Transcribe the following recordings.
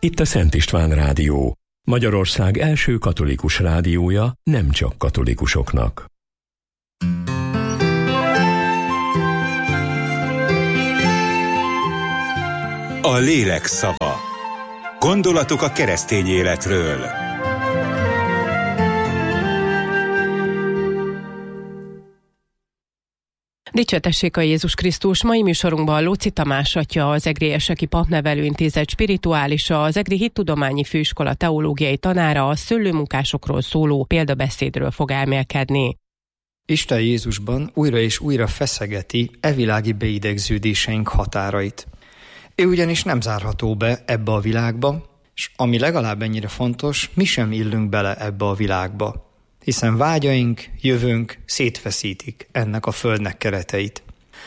Itt a Szent István Rádió, Magyarország első katolikus rádiója, nem csak katolikusoknak. A lélek szava. Gondolatok a keresztény életről. Dicsőtessék a Jézus Krisztus! Mai műsorunkban Lóczy Tamás atya, az Egri Eseki Papnevelőintézet spirituálisa, az Egri Hittudományi Főiskola teológiai tanára a szőlőmunkásokról szóló példabeszédről fog elmélkedni. Isten Jézusban újra és újra feszegeti evilági beidegződéseink határait. Ő ugyanis nem zárható be ebbe a világba, és ami legalább ennyire fontos, mi sem illünk bele ebbe a világba, hiszen vágyaink, jövőnk szétfeszítik ennek a földnek kereteit.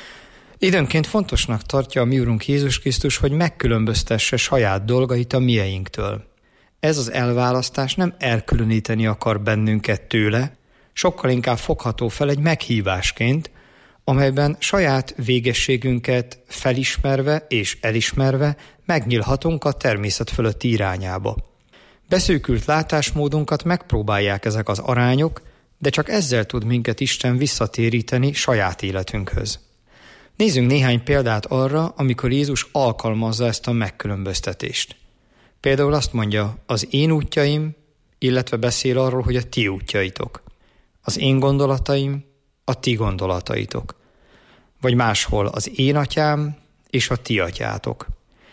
Időnként fontosnak tartja a mi Urunk Jézus Krisztus, hogy megkülönböztesse saját dolgait a mieinktől. Ez az elválasztás nem elkülöníteni akar bennünket tőle, sokkal inkább fogható fel egy meghívásként, amelyben saját végességünket felismerve és elismerve megnyílhatunk a természet fölötti irányába. Beszűkült látásmódunkat megpróbálják ezek az arányok, de csak ezzel tud minket Isten visszatéríteni saját életünkhöz. Nézzünk néhány példát arra, amikor Jézus alkalmazza ezt a megkülönböztetést. Például azt mondja, az én útjaim, illetve beszél arról, hogy a ti útjaitok. Az én gondolataim, a ti gondolataitok. Vagy máshol az én atyám és a ti atyátok.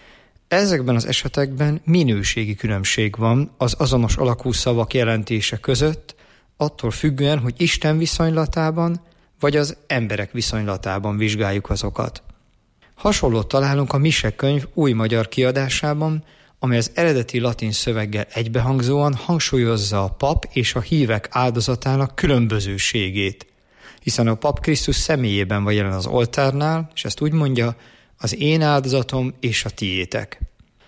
Ezekben az esetekben minőségi különbség van az azonos alakú szavak jelentése között, attól függően, hogy Isten viszonylatában vagy az emberek viszonylatában vizsgáljuk azokat. Hasonlót találunk a Mise könyv új magyar kiadásában, amely az eredeti latin szöveggel egybehangzóan hangsúlyozza a pap és a hívek áldozatának különbözőségét, hiszen a pap Krisztus személyében van jelen az oltárnál, és ezt úgy mondja, az én áldozatom és a tiétek.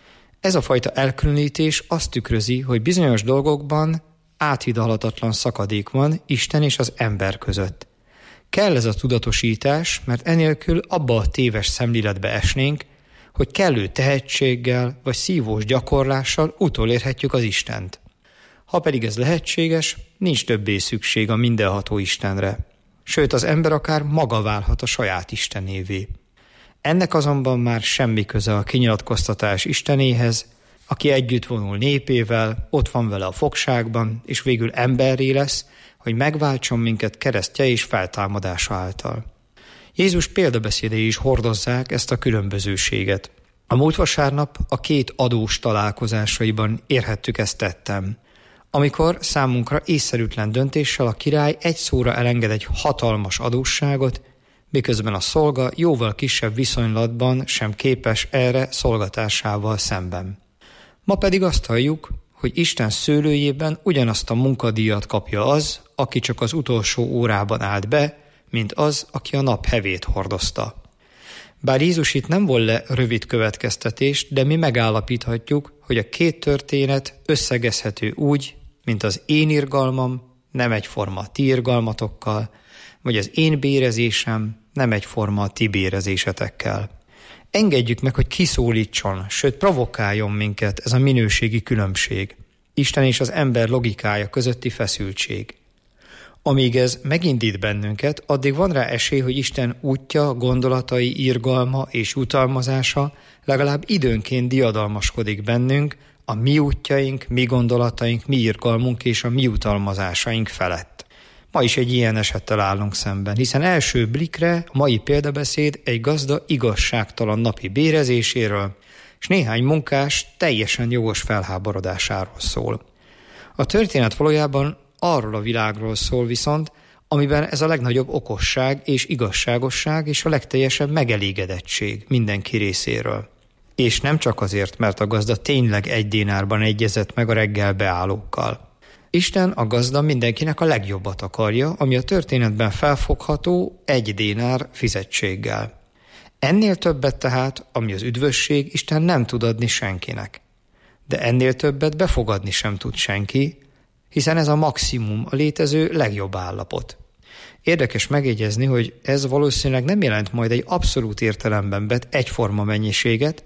Ez a fajta elkülönítés azt tükrözi, hogy bizonyos dolgokban áthidalhatatlan szakadék van Isten és az ember között. Kell ez a tudatosítás, mert enélkül abba a téves szemléletbe esnénk, hogy kellő tehetséggel vagy szívós gyakorlással utolérhetjük az Istent. Ha pedig ez lehetséges, nincs többé szükség a mindenható Istenre. Sőt, az ember akár maga válhat a saját Istenévé. Ennek azonban már semmi köze a kinyilatkoztatás Istenéhez, aki együtt vonul népével, ott van vele a fogságban, és végül emberré lesz, hogy megváltson minket keresztje és feltámadása által. Jézus példabeszédei is hordozzák ezt a különbözőséget. A múlt vasárnap a két adós találkozásaiban érhettük ezt tettem, amikor számunkra észszerűtlen döntéssel a király egy szóra elenged egy hatalmas adósságot, miközben a szolga jóval kisebb viszonylatban sem képes erre szolgatásával szemben. Ma pedig azt halljuk, hogy Isten szőlőjében ugyanazt a munkadíjat kapja az, aki csak az utolsó órában állt be, mint az, aki a nap hevét hordozta. Bár Jézus itt nem von le rövid következtetést, de mi megállapíthatjuk, hogy a két történet összegezhető úgy, mint az én irgalmam nem egyforma a ti irgalmatokkal, vagy az én bérezésem nem egyforma a ti bérezésetekkel. Engedjük meg, hogy kiszólítson, sőt provokáljon minket ez a minőségi különbség, Isten és az ember logikája közötti feszültség. Amíg ez megindít bennünket, addig van rá esély, hogy Isten útja, gondolatai, irgalma és jutalmazása legalább időnként diadalmaskodik bennünk, a mi útjaink, mi gondolataink, mi irgalmunk és a mi jutalmazásaink felett. Ma is egy ilyen esettel állunk szemben, hiszen első blikre a mai példabeszéd egy gazda igazságtalan napi bérezéséről, és néhány munkás teljesen jogos felháborodásáról szól. A történet valójában arról a világról szól viszont, amiben ez a legnagyobb okosság és igazságosság és a legteljesebb megelégedettség mindenki részéről. És nem csak azért, mert a gazda tényleg 1 dénárban egyezett meg a reggel beállókkal. Isten, a gazda mindenkinek a legjobbat akarja, ami a történetben felfogható 1 dénár fizetséggel. Ennél többet tehát, ami az üdvösség, Isten nem tud adni senkinek. De ennél többet befogadni sem tud senki, hiszen ez a maximum, a létező legjobb állapot. Érdekes megjegyezni, hogy ez valószínűleg nem jelent majd egy abszolút értelemben vett egyforma mennyiséget,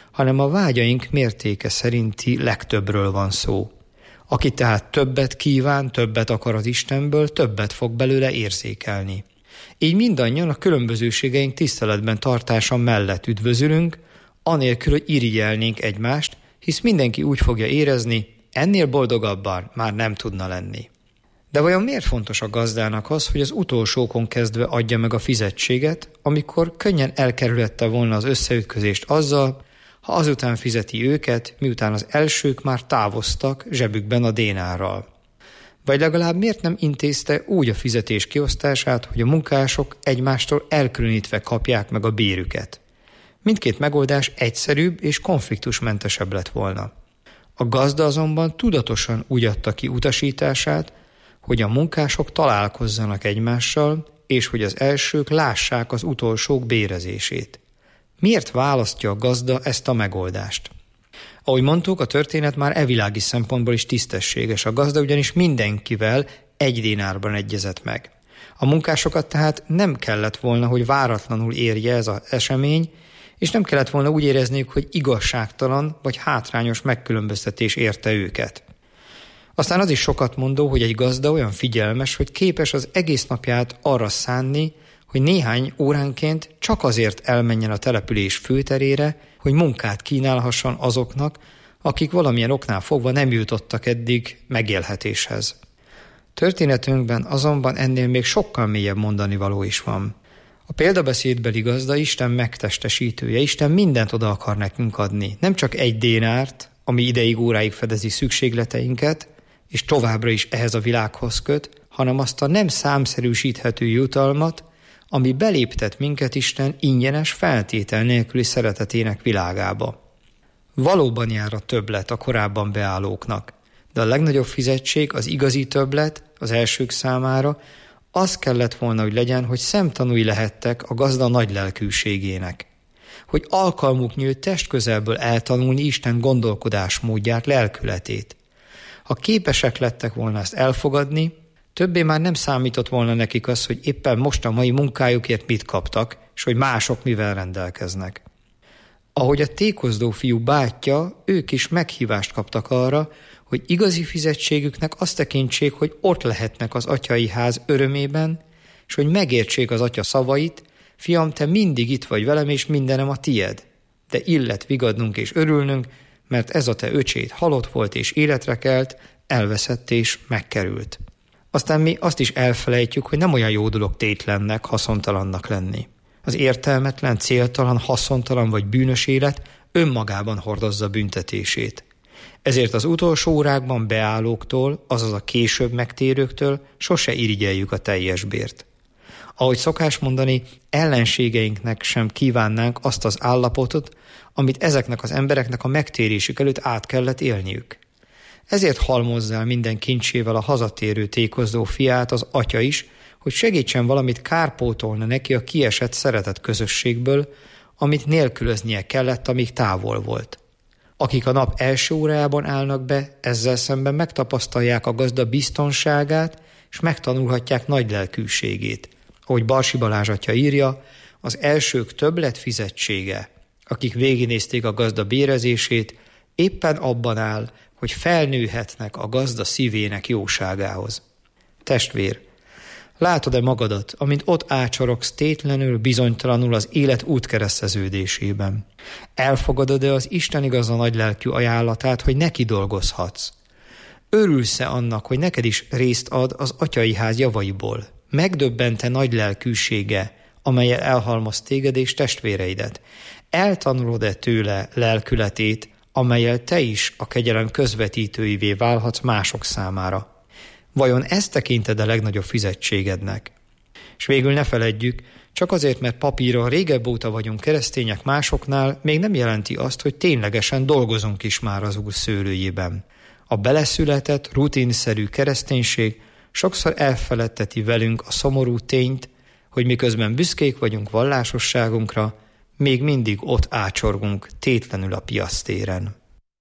hanem a vágyaink mértéke szerinti legtöbbről van szó. Aki tehát többet kíván, többet akar az Istenből, többet fog belőle érzékelni. Így mindannyian a különbözőségeink tiszteletben tartása mellett üdvözülünk, anélkül, hogy irigyelnénk egymást, hisz mindenki úgy fogja érezni, ennél boldogabban már nem tudna lenni. De vajon miért fontos a gazdának az, hogy az utolsókon kezdve adja meg a fizetséget, amikor könnyen elkerülhette volna az összeütközést azzal, ha azután fizeti őket, miután az elsők már távoztak zsebükben a dénárral? Vagy legalább miért nem intézte úgy a fizetés kiosztását, hogy a munkások egymástól elkülönítve kapják meg a bérüket? Mindkét megoldás egyszerűbb és konfliktusmentesebb lett volna. A gazda azonban tudatosan úgy adta ki utasítását, hogy a munkások találkozzanak egymással, és hogy az elsők lássák az utolsók bérezését. Miért választja a gazda ezt a megoldást? Ahogy mondtuk, a történet már evilági szempontból is tisztességes. A gazda ugyanis mindenkivel egy dénárban egyezett meg. A munkásokat tehát nem kellett volna, hogy váratlanul érje ez az esemény, és nem kellett volna úgy érezniük, hogy igazságtalan vagy hátrányos megkülönböztetés érte őket. Aztán az is sokat mondó, hogy egy gazda olyan figyelmes, hogy képes az egész napját arra szánni, hogy néhány óránként csak azért elmenjen a település főterére, hogy munkát kínálhasson azoknak, akik valamilyen oknál fogva nem jutottak eddig megélhetéshez. Történetünkben azonban ennél még sokkal mélyebb mondanivaló is van. A példabeszédbeli gazda Isten megtestesítője, Isten mindent oda akar nekünk adni. Nem csak egy dénárt, ami ideig óráig fedezi szükségleteinket, és továbbra is ehhez a világhoz köt, hanem azt a nem számszerűsíthető jutalmat, ami beléptet minket Isten ingyenes feltétel nélküli szeretetének világába. Valóban jár a többlet a korábban beállóknak, de a legnagyobb fizetség, az igazi többlet az elsők számára az kellett volna, hogy legyen, hogy szemtanúi lehettek a gazda nagy lelkűségének. Hogy alkalmuk nyílt testközelből eltanulni Isten gondolkodásmódját, lelkületét. Ha képesek lettek volna ezt elfogadni, többé már nem számított volna nekik az, hogy éppen most a mai munkájukért mit kaptak, és hogy mások mivel rendelkeznek. Ahogy a tékozdó fiú bátyja, ők is meghívást kaptak arra, hogy igazi fizetségüknek azt tekintsék, hogy ott lehetnek az atyai ház örömében, és hogy megértsék az atya szavait, fiam, te mindig itt vagy velem, és mindenem a tied. De illet vigadnunk és örülnünk, mert ez a te öcséd halott volt és életre kelt, elveszett és megkerült. Aztán mi azt is elfelejtjük, hogy nem olyan jó dolog tétlennek, haszontalannak lenni. Az értelmetlen, céltalan, haszontalan vagy bűnös élet önmagában hordozza büntetését. Ezért az utolsó órákban beállóktól, azaz a később megtérőktől sose irigyeljük a teljes bért. Ahogy szokás mondani, ellenségeinknek sem kívánnánk azt az állapotot, amit ezeknek az embereknek a megtérésük előtt át kellett élniük. Ezért halmozzál minden kincsével a hazatérő tékozdó fiát az atya is, hogy segítsen valamit kárpótolni neki a kiesett szeretett közösségből, amit nélkülöznie kellett, amíg távol volt. Akik a nap első órájában állnak be, ezzel szemben megtapasztalják a gazda biztonságát, és megtanulhatják nagy lelkűségét. Ahogy Barsi Balázs atya írja, az elsők többlet fizetsége, akik végignézték a gazda bérezését, éppen abban áll, hogy felnőhetnek a gazda szívének jóságához. Testvér, látod-e magadat, amint ott ácsorogsz tétlenül, bizonytalanul az élet útkereszteződésében? Elfogadod-e az Isten igaza nagylelkű ajánlatát, hogy neki dolgozhatsz? Örülsz-e annak, hogy neked is részt ad az atyai ház javaiból? Megdöbbente nagy lelkűsége, amellyel elhalmoz téged és testvéreidet? Eltanulod-e tőle lelkületét, amellyel te is a kegyelem közvetítőivé válhatsz mások számára? Vajon ezt tekinted a legnagyobb fizetségednek? És végül ne feledjük, csak azért, mert papíron régebb óta vagyunk keresztények másoknál, még nem jelenti azt, hogy ténylegesen dolgozunk is már az Úr szőlőjében. A beleszületett, rutinszerű kereszténység sokszor elfeledteti velünk a szomorú tényt, hogy miközben büszkék vagyunk vallásosságunkra, még mindig ott ácsorgunk tétlenül a piasztéren.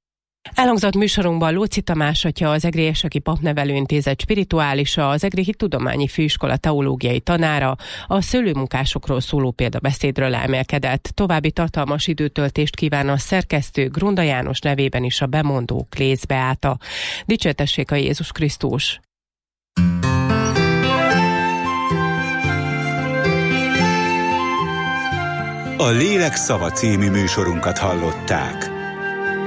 Elhangzott műsorunkban Lóczy Tamás atya, az Egri Érseki Papnevelőintézet spirituálisa, az Egri Hittudományi Főiskola teológiai tanára a szőlőmunkásokról szóló példabeszédről elmélkedett. További tartalmas időtöltést kíván a szerkesztő, Grunda János nevében is a bemondó Klész Beáta. Dicsértessék a Jézus Krisztus! A Lélek Szava című műsorunkat hallották.